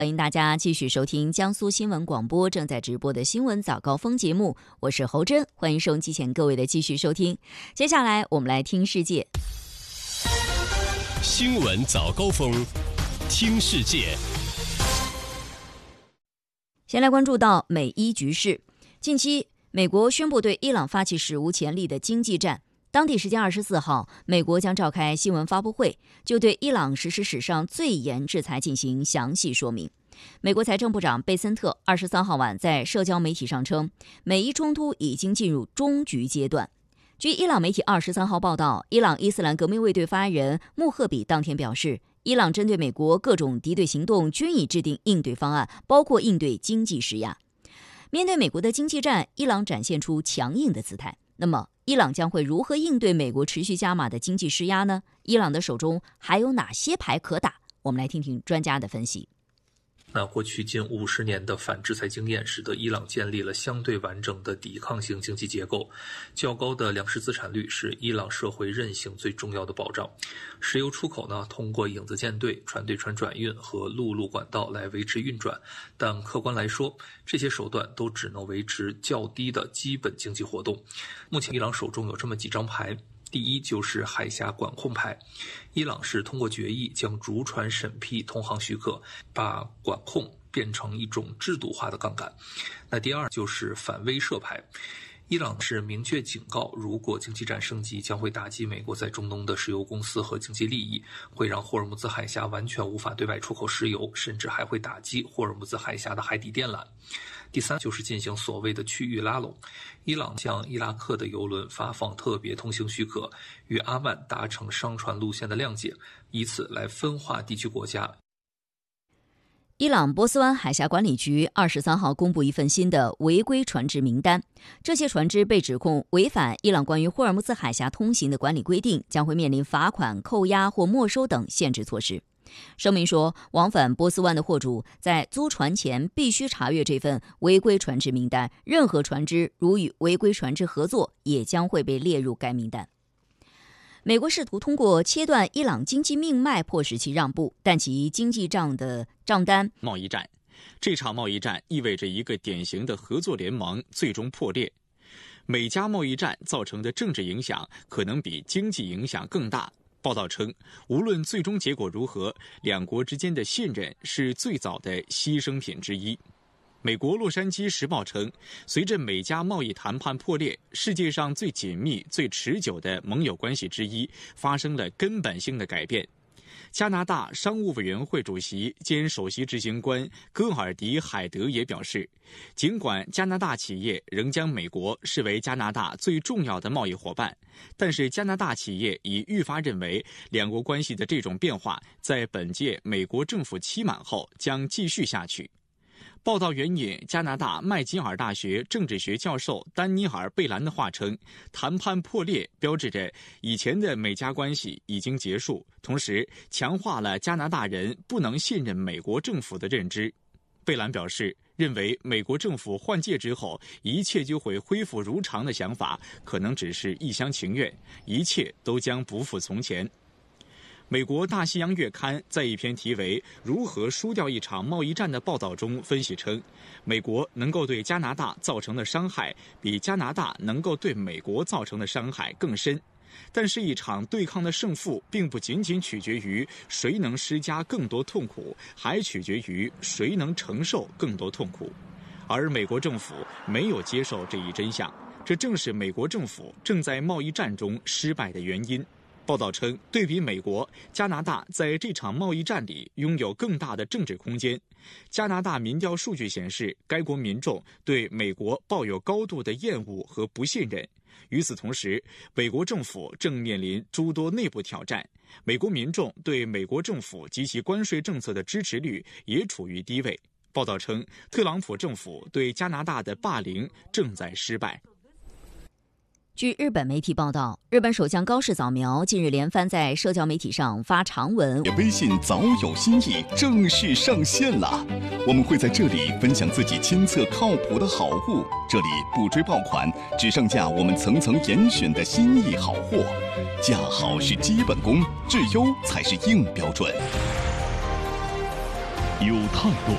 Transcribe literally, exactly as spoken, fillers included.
欢迎大家继续收听江苏新闻广播正在直播的新闻早高峰节目，我是侯真，欢迎收音机前各位的继续收听。接下来我们来听世界新闻早高峰，听世界。 先来关注到美伊局势。近期美国宣布对伊朗发起史无前例的经济战，当地时间二十四号，美国将召开新闻发布会，就对伊朗实施史上最严制裁进行详细说明。美国财政部长贝森特二十三号晚在社交媒体上称，美伊冲突已经进入终局阶段。据伊朗媒体二十三号报道，伊朗伊斯兰革命卫队发言人穆赫比当天表示，伊朗针对美国各种敌对行动均已制定应对方案，包括应对经济施压。面对美国的经济战，伊朗展现出强硬的姿态。那么，伊朗将会如何应对美国持续加码的经济施压呢？伊朗的手中还有哪些牌可打？我们来听听专家的分析。 那过去近五十年的反制裁经验，使得伊朗建立了相对完整的抵抗性经济结构。较高的粮食资产率是伊朗社会韧性最重要的保障。石油出口呢，通过影子舰队、船对船转运和陆路管道来维持运转，但客观来说，这些手段都只能维持较低的基本经济活动。目前伊朗手中有这么几张牌。第一就是海峡管控牌，伊朗是通过决议将逐船审批通航许可，把管控变成一种制度化的杠杆。那第二就是反威慑牌，伊朗是明确警告，如果经济战升级，将会打击美国在中东的石油公司和经济利益，会让霍尔木兹海峡完全无法对外出口石油，甚至还会打击霍尔木兹海峡的海底电缆。第三就是进行所谓的区域拉拢，伊朗向伊拉克的油轮发放特别通行许可，与阿曼达成商船路线的谅解，以此来分化地区国家。 伊朗波斯湾海峡管理局二十三号公布一份新的违规船只名单，这些船只被指控违反伊朗关于霍尔木兹海峡通行的管理规定，将会面临罚款、扣押或没收等限制措施。声明说，往返波斯湾的货主在租船前必须查阅这份违规船只名单，任何船只如与违规船只合作，也将会被列入该名单。美国试图通过切断伊朗经济命脉迫使其让步，但其经济账的账单贸易战，这场贸易战意味着一个典型的合作联盟最终破裂。美加贸易战造成的政治影响可能比经济影响更大。报道称，无论最终结果如何，两国之间的信任是最早的牺牲品之一。美国《洛杉矶时报》称，随着美加贸易谈判破裂，世界上最紧密、最持久的盟友关系之一发生了根本性的改变。加拿大商务委员会主席兼首席执行官戈尔迪·海德也表示，尽管加拿大企业仍将美国视为加拿大最重要的贸易伙伴，但是加拿大企业已愈发认为，两国关系的这种变化在本届美国政府期满后将继续下去。报道援引加拿大麦吉尔大学政治学教授丹尼尔·贝兰的话称，谈判破裂标志着以前的美加关系已经结束，同时强化了加拿大人不能信任美国政府的认知。贝兰表示，认为美国政府换届之后一切就会恢复如常的想法可能只是一厢情愿，一切都将不复从前。美国大西洋月刊在一篇题为《如何输掉一场贸易战》的报道中分析称，美国能够对加拿大造成的伤害比加拿大能够对美国造成的伤害更深。但是一场对抗的胜负并不仅仅取决于谁能施加更多痛苦，还取决于谁能承受更多痛苦。而美国政府没有接受这一真相，这正是美国政府正在贸易战中失败的原因。报道称，对比美国，加拿大在这场贸易战里拥有更大的政治空间。加拿大民调数据显示，该国民众对美国抱有高度的厌恶和不信任。与此同时，美国政府正面临诸多内部挑战，美国民众对美国政府及其关税政策的支持率也处于低位。报道称，特朗普政府对加拿大的霸凌正在失败。 据日本媒体报道，日本首相高市早苗近日连番在社交媒体上发长文。 微信早有新意正式上线了，我们会在这里分享自己亲测靠谱的好物，这里不追爆款，只上架我们层层严选的心意好货，价好是基本功，质优才是硬标准。有态度，